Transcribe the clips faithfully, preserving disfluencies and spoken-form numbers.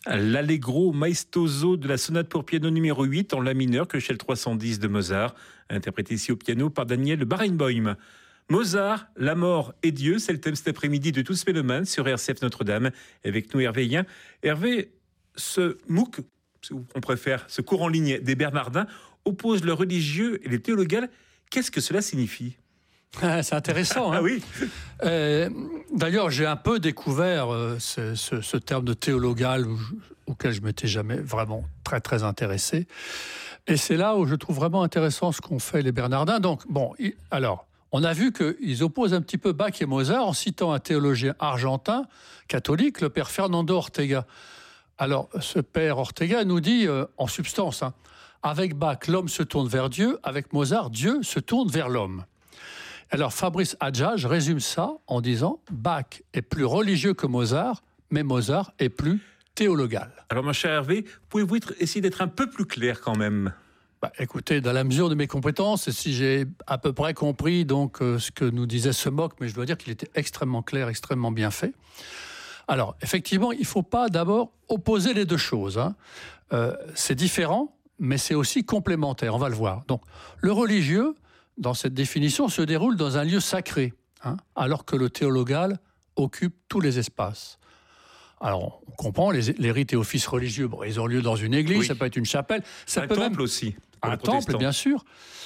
L'Allegro maestoso de la sonate pour piano numéro huit en la mineur, Köchel trois cent dix de Mozart, interprété ici au piano par Daniel Barenboim. Mozart, la mort et Dieu, c'est le thème cet après-midi de Tous Mélomanes sur R C F Notre-Dame. Avec nous Hervé Hien. Hervé, ce MOOC, on préfère, ce cours en ligne des Bernardins, oppose le religieux et le théologal. Qu'est-ce que cela signifie ? Ah, c'est intéressant. Hein. Ah oui. Euh, d'ailleurs, j'ai un peu découvert euh, ce, ce, ce terme de théologal où je, auquel je m'étais jamais vraiment très très intéressé. Et c'est là où je trouve vraiment intéressant ce qu'ont fait les Bernardins. Donc, bon, il, alors, on a vu qu'ils opposent un petit peu Bach et Mozart en citant un théologien argentin, catholique, le père Fernando Ortega. Alors, ce père Ortega nous dit, euh, en substance, hein, avec Bach, l'homme se tourne vers Dieu, avec Mozart, Dieu se tourne vers l'homme. Alors Fabrice Adjage résume ça en disant « Bach est plus religieux que Mozart, mais Mozart est plus théologal ». Alors mon cher Hervé, pouvez-vous être, essayer d'être un peu plus clair quand même ? Bah, écoutez, dans la mesure de mes compétences, et si j'ai à peu près compris donc, euh, ce que nous disait ce MOOC, mais je dois dire qu'il était extrêmement clair, extrêmement bien fait. Alors, effectivement, il ne faut pas d'abord opposer les deux choses. Hein. Euh, c'est différent, mais c'est aussi complémentaire, on va le voir. Donc, le religieux, dans cette définition, se déroule dans un lieu sacré, hein, alors que le théologal occupe tous les espaces. Alors, on comprend, les, les rites et offices religieux, bon, ils ont lieu dans une église, oui. Ça peut être une chapelle. Ça un peut temple même, aussi. Un temple, bien sûr.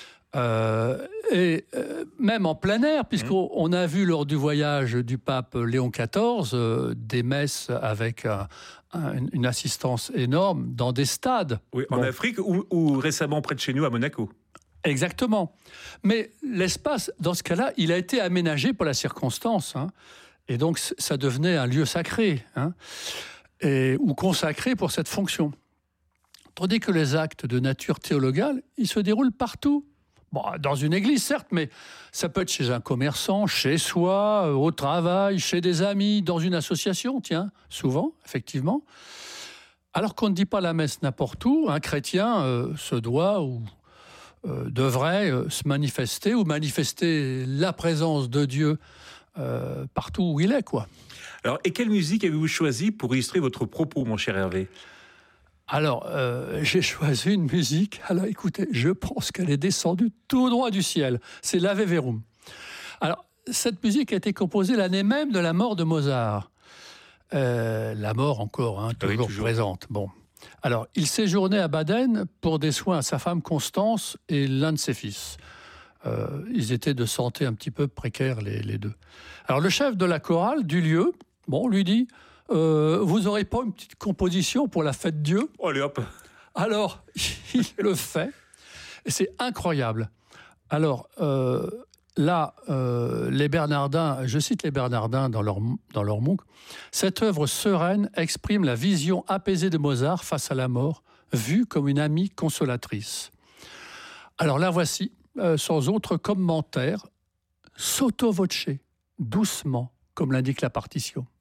Euh, et euh, même en plein air, puisqu'on on a vu lors du voyage du pape Léon quatorze euh, des messes avec un, un, une assistance énorme dans des stades. Oui, en bon. Afrique ou, ou récemment près de chez nous à Monaco. Exactement. Mais l'espace, dans ce cas-là, il a été aménagé pour la circonstance. Hein, et donc, ça devenait un lieu sacré, hein, et, ou consacré pour cette fonction. Tandis que les actes de nature théologale, ils se déroulent partout. Bon, dans une église, certes, mais ça peut être chez un commerçant, chez soi, au travail, chez des amis, dans une association, tiens, souvent, effectivement. Alors qu'on ne dit pas la messe n'importe où, un chrétien euh, se doit ou euh, devrait euh, se manifester ou manifester la présence de Dieu euh, partout où il est, quoi. Alors, et quelle musique avez-vous choisi pour illustrer votre propos, mon cher Hervé ? Alors, euh, j'ai choisi une musique. Alors, écoutez, je pense qu'elle est descendue tout droit du ciel. C'est l'Ave Verum. Alors, cette musique a été composée l'année même de la mort de Mozart. Euh, la mort encore, hein, toujours, oui, toujours présente. Bon. Alors, il séjournait à Baden pour des soins à sa femme Constance et l'un de ses fils. Euh, ils étaient de santé un petit peu précaires, les, les deux. Alors, le chef de la chorale du lieu, bon, lui dit... Euh, vous n'aurez pas une petite composition pour la fête Dieu ? Allez hop ! Alors, il le fait. Et c'est incroyable. Alors, euh, là, euh, les Bernardins, je cite les Bernardins dans leur, dans leur MOOC, cette œuvre sereine exprime la vision apaisée de Mozart face à la mort, vue comme une amie consolatrice. Alors là, voici, euh, sans autre commentaire, sotto voce, doucement, comme l'indique la partition.